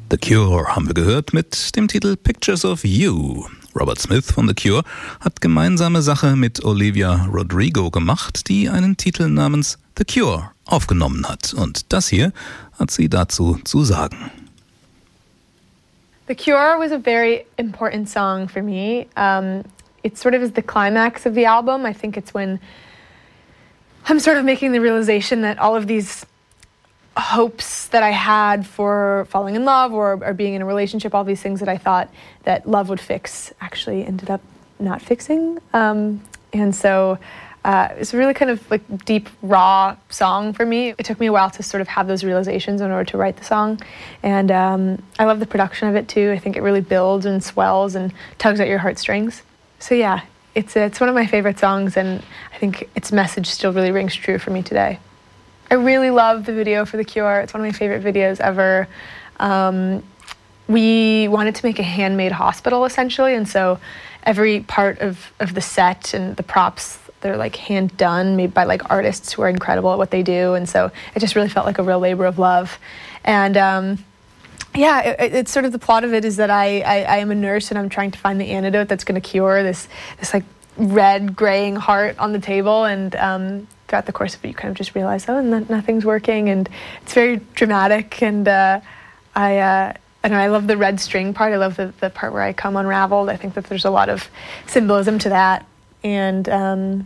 The Cure haben wir gehört mit dem Titel Pictures of You. Robert Smith von The Cure hat gemeinsame Sache mit Olivia Rodrigo gemacht, die einen Titel namens The Cure aufgenommen hat. Und das hier hat sie dazu zu sagen. The Cure was a very important song for me. It sort of is the climax of the album. I think it's when I'm sort of making the realization that all of these hopes that I had for falling in love or being in a relationship, all these things that I thought that love would fix actually ended up not fixing. And so it's a really kind of like deep, raw song for me. It took me a while to sort of have those realizations in order to write the song. And I love the production of it too. I think it really builds and swells and tugs at your heartstrings. So yeah, it's one of my favorite songs, and I think its message still really rings true for me today. I really love the video for The Cure. It's one of my favorite videos ever. We wanted to make a handmade hospital, essentially, and so every part of the set and the props, they're like hand done, made by like artists who are incredible at what they do, and so it just really felt like a real labor of love. And it's sort of the plot of it is that I am a nurse and I'm trying to find the antidote that's going to cure this like red graying heart on the table, and throughout the course of it, you kind of just realize, nothing's working, and it's very dramatic. And I love the red string part. I love the part where I come unraveled. I think that there's a lot of symbolism to that, and the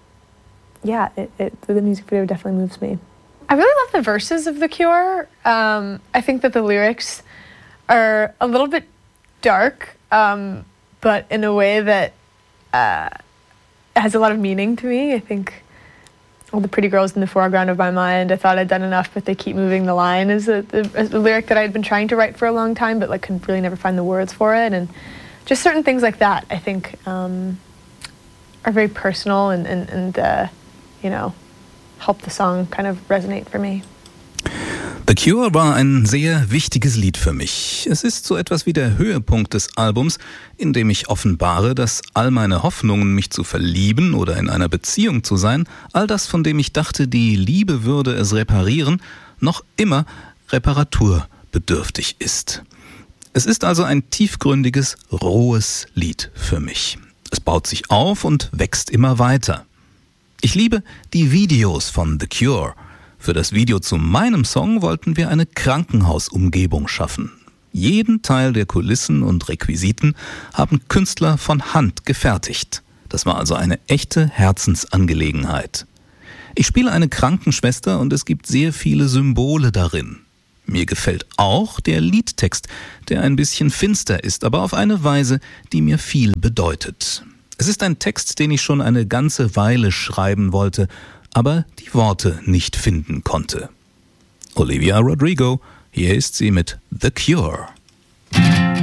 music video definitely moves me. I really love the verses of The Cure. I think that the lyrics are a little bit dark, but in a way that has a lot of meaning to me. I think all the pretty girls in the foreground of my mind, I thought I'd done enough, but they keep moving the line is a lyric that I had been trying to write for a long time, but like could really never find the words for it. And just certain things like that, I think, are very personal and help the song kind of resonate for me. The Cure war ein sehr wichtiges Lied für mich. Es ist so etwas wie der Höhepunkt des Albums, in dem ich offenbare, dass all meine Hoffnungen, mich zu verlieben oder in einer Beziehung zu sein, all das, von dem ich dachte, die Liebe würde es reparieren, noch immer reparaturbedürftig ist. Es ist also ein tiefgründiges, rohes Lied für mich. Es baut sich auf und wächst immer weiter. Ich liebe die Videos von The Cure. Für das Video zu meinem Song wollten wir eine Krankenhausumgebung schaffen. Jeden Teil der Kulissen und Requisiten haben Künstler von Hand gefertigt. Das war also eine echte Herzensangelegenheit. Ich spiele eine Krankenschwester und es gibt sehr viele Symbole darin. Mir gefällt auch der Liedtext, der ein bisschen finster ist, aber auf eine Weise, die mir viel bedeutet. Es ist ein Text, den ich schon eine ganze Weile schreiben wollte, aber die Worte nicht finden konnte. Olivia Rodrigo, hier ist sie mit The Cure.